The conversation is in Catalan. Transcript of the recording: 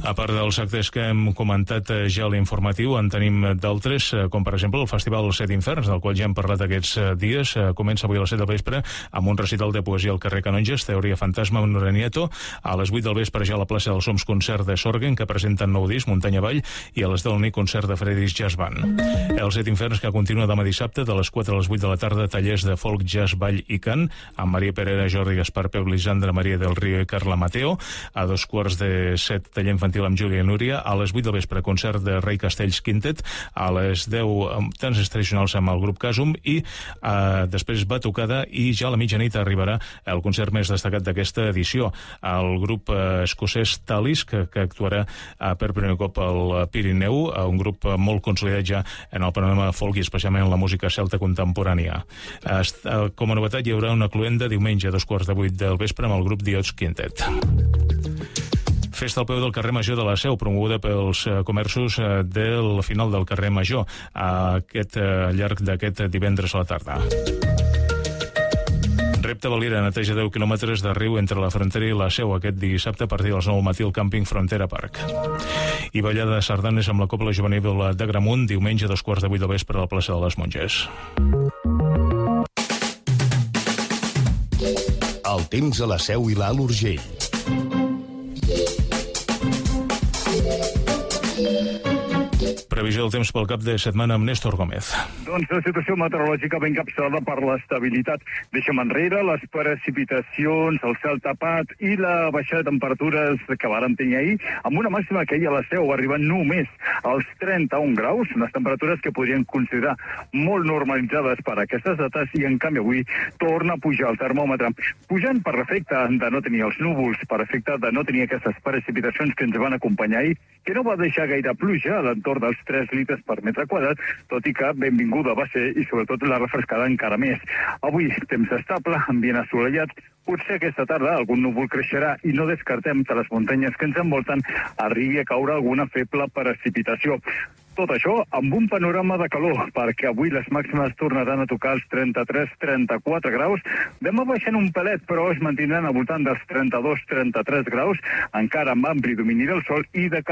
A part dels actes que hem comentat ja a l'informatiu, en tenim d'altres, com per exemple el Festival Set Inferns, del qual ja hem parlat aquests dies. Comença avui a les 7 del vespre amb un recital de poesia al carrer Canonges, Teoria Fantasma, un Nieto. A les 8 del vespre ja a la plaça dels Soms, concert de Sorgen, que presenten nou disc, Muntanya Vall, i a les 10 del nit, concert de Freddy's Jazz Band. El Set Inferns, que continua demà dissabte, de les 4 a les 8 de la tarda, tallers de folk, jazz, ball i cant, amb Maria Perera, Jordi Gaspar, Peu Lisandra, Maria del Río i Carla Mateo. A 2:45, taller infantil amb Júlia i Núria. A les 8 del vespre, concert de Rei Castells Quintet. A les 10, danses tradicionals amb el grup Casum, i després batucada, i ja a la mitjanit arribarà el concert més destacat d'aquesta edició, el grup escocès Talis, que actuarà per primer cop al Pirineu, un grup molt consolidat ja en el panorama folk i especialment en la música celta contemporània. Com a novetat hi haurà una cluenda diumenge a 2:15 del vespre amb el grup Diots Quintet. Festa al peu del carrer Major de la Seu, promoguda pels comerços del final del carrer Major, al llarg d'aquest divendres a la tarda. Repte Valira, neteja 10 quilòmetres de riu entre la Frontera i la Seu aquest dissabte a partir de les 9 del matí al càmping Frontera Park. I ballada de sardanes amb la Cobla Juvenil de Gramunt, diumenge a 2:15 del vespre a la plaça de les Monges. El temps a la Seu i l'Alt Urgell. Previsió del temps pel cap de setmana amb Néstor Gómez. Doncs la situació meteorològica ben capçada per l'estabilitat. Deixem enrere les precipitacions, el cel tapat i la baixada de temperatures que vàrem tenir ahir, amb una màxima que ahir a la Seu arribant només als 31 graus, unes temperatures que podrien considerar molt normalitzades per aquestes dates, i en canvi avui torna a pujar el termòmetre. Pujant per l'efecte de no tenir els núvols, per efecte de no tenir aquestes precipitacions que ens van acompanyar ahir, que no va deixar gaire pluja a l'entorn dels 3 litres per metre quadrat, tot i que benvinguda va ser, i sobretot la refrescada encara més. Avui, temps estable, ambient assolellat. Potser aquesta tarda algun núvol creixerà i no descartem que a les muntanyes que ens envolten arribi a caure alguna feble precipitació. Tot això amb un panorama de calor, perquè avui les màximes tornaran a tocar els 33-34 graus. Demà baixant un pelet, però es mantindran al voltant dels 32-33 graus, encara amb ampli domini del sol, i de